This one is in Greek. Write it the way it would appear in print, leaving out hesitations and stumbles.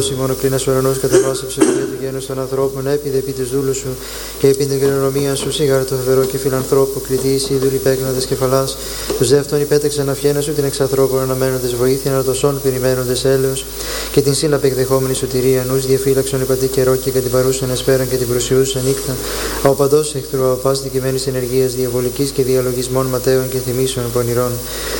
Μόνο κλείνας ουρανός κατά πάσα ψυχολογία του γένους των ανθρώπων, έπειδε επί της δούλου σου και επί την κληρονομία σου, σιγάρ το φοβερό και φιλανθρώπου, κλητής, είδουλοι παίκνοντες κεφαλάς, τους δεύτερον υπέταξαν αυχένα σου την εξανθρώπων αναμένοντες βοήθεια, ανατοσών περιμένοντες έλεος και την σύλλαπη εκδεχόμενη σωτηρία, νους διαφύλαξον υπατή καιρό και κατά την παρούσαν εσπέραν και την προσιούσαν νύχτα, ο παντός εχθρού, απάς δικημένης ενεργείας διαβολικής και διαλογισμών ματέων και θυμίσεων πονηρών.